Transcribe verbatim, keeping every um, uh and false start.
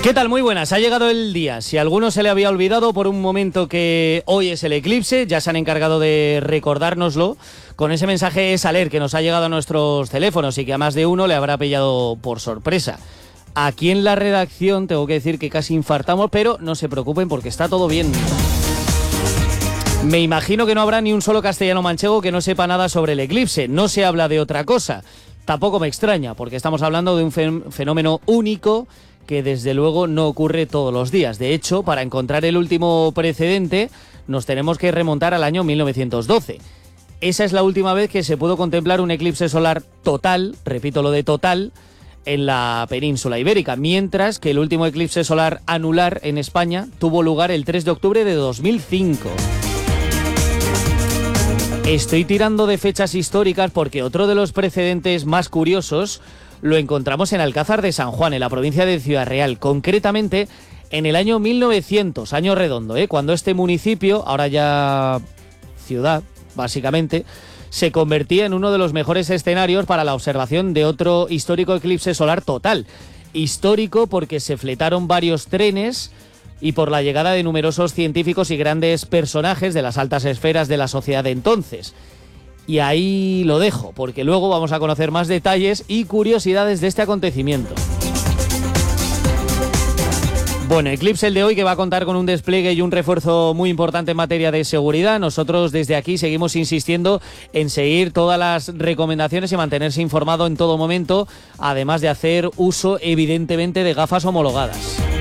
¿Qué tal? Muy buenas, ha llegado el día. Si a alguno se le había olvidado por un momento que hoy es el eclipse, ya se han encargado de recordárnoslo con ese mensaje Saler que nos ha llegado a nuestros teléfonos y que a más de uno le habrá pillado por sorpresa. Aquí en la redacción tengo que decir que casi infartamos, pero no se preocupen porque está todo bien. Me imagino que no habrá ni un solo castellano manchego que no sepa nada sobre el eclipse. No se habla de otra cosa. Tampoco me extraña, porque estamos hablando de un fenómeno único que desde luego no ocurre todos los días. De hecho, para encontrar el último precedente, nos tenemos que remontar al año mil novecientos doce. Esa es la última vez que se pudo contemplar un eclipse solar total, repito lo de total, en la península ibérica, mientras que el último eclipse solar anular en España tuvo lugar el tres de octubre de dos mil cinco. Estoy tirando de fechas históricas porque otro de los precedentes más curiosos lo encontramos en Alcázar de San Juan, en la provincia de Ciudad Real, concretamente en el año mil novecientos, año redondo, ¿eh? Cuando este municipio, ahora ya ciudad, básicamente, se convertía en uno de los mejores escenarios para la observación de otro histórico eclipse solar total. Histórico porque se fletaron varios trenes y por la llegada de numerosos científicos y grandes personajes de las altas esferas de la sociedad de entonces. Y ahí lo dejo, porque luego vamos a conocer más detalles y curiosidades de este acontecimiento. Bueno, eclipse el de hoy que va a contar con un despliegue y un refuerzo muy importante en materia de seguridad. Nosotros desde aquí seguimos insistiendo en seguir todas las recomendaciones y mantenerse informado en todo momento, además de hacer uso evidentemente de gafas homologadas.